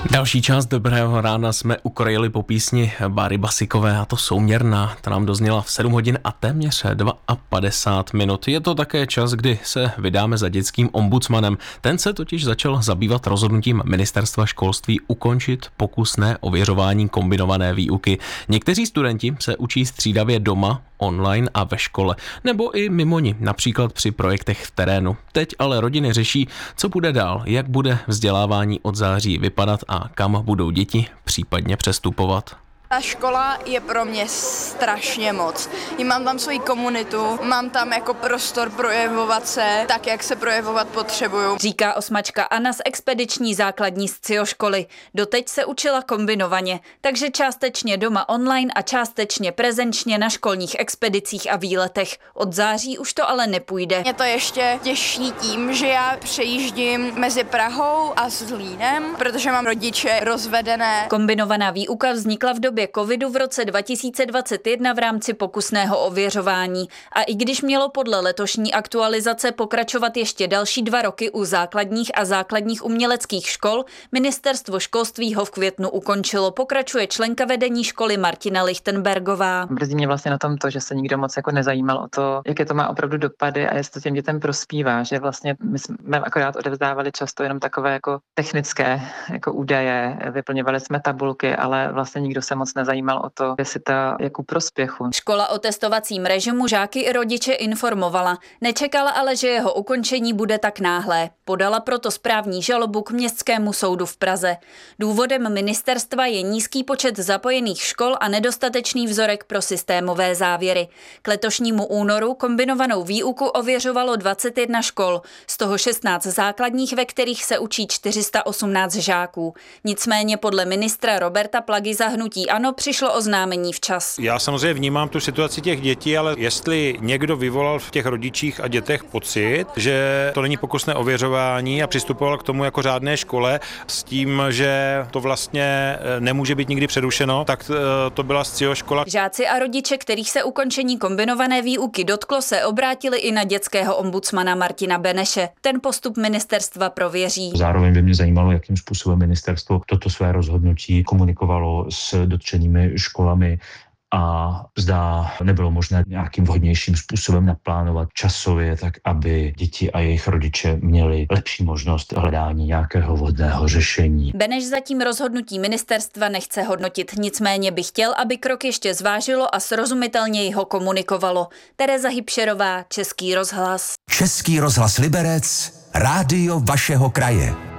Další část Dobrého rána jsme ukrojili po písni Báry Basikové, a to Souměrná. Ta nám dozněla v 7 hodin a téměř 52 minut. Je to také čas, kdy se vydáme za dětským ombudsmanem. Ten se totiž začal zabývat rozhodnutím Ministerstva školství ukončit pokusné ověřování kombinované výuky. Někteří studenti se učí střídavě doma, online a ve škole, nebo i mimo ní, například při projektech v terénu. Teď ale rodiny řeší, co bude dál, jak bude vzdělávání od září vypadat a kam budou děti případně přestupovat. Ta škola je pro mě strašně moc. Mám tam svoji komunitu, mám tam jako prostor projevovat se tak, jak se projevovat potřebuju. Říká osmačka Anna z expediční základní scioškoly. Doteď se učila kombinovaně, takže částečně doma online a částečně prezenčně na školních expedicích a výletech. Od září už to ale nepůjde. Mě to ještě těší tím, že já přejíždím mezi Prahou a Zlínem, protože mám rodiče rozvedené. Kombinovaná výuka vznikla v době covidu v roce 2021 v rámci pokusného ověřování. A i když mělo podle letošní aktualizace pokračovat ještě další 2 roky u základních a základních uměleckých škol, Ministerstvo školství ho v květnu ukončilo. Pokračuje členka vedení školy Martina Lichtenbergová. Mrzí mě vlastně na tom to, že se nikdo moc jako nezajímal o to, jaké to má opravdu dopady a jestli to těm dětem prospívá, že vlastně my jsme akorát odevzdávali často jenom takové jako technické jako údaje, vyplňovali jsme tabulky, ale vlastně nikdo se moc nezajímal o to, jestli to jako prospěchu. Škola o testovacím režimu žáky i rodiče informovala. Nečekala ale, že jeho ukončení bude tak náhlé. Podala proto správní žalobu k Městskému soudu v Praze. Důvodem ministerstva je nízký počet zapojených škol a nedostatečný vzorek pro systémové závěry. K letošnímu únoru kombinovanou výuku ověřovalo 21 škol, z toho 16 základních, ve kterých se učí 418 žáků. Nicméně podle ministra Roberta Plagy za hnutí ANO přišlo oznámení včas. Já samozřejmě vnímám tu situaci těch dětí, ale jestli někdo vyvolal v těch rodičích a dětech pocit, že to není pokusné ověřování a přistupoval k tomu jako řádné škole s tím, že to vlastně nemůže být nikdy přerušeno, tak to byla scioškola. Žáci a rodiče, kterých se ukončení kombinované výuky dotklo, se obrátili i na dětského ombudsmana Martina Beneše. Ten postup ministerstva prověří. Zároveň by mě zajímalo, jakým způsobem ministerstvo toto své rozhodnutí komunikovalo s dotčenými školami a zda nebylo možné nějakým vhodnějším způsobem naplánovat časově, tak aby děti a jejich rodiče měli lepší možnost hledání nějakého vhodného řešení. Beneš zatím rozhodnutí ministerstva nechce hodnotit, nicméně by chtěl, aby krok ještě zvážilo a srozumitelněji ho komunikovalo. Tereza Hybšerová, Český rozhlas. Český rozhlas Liberec, rádio vašeho kraje.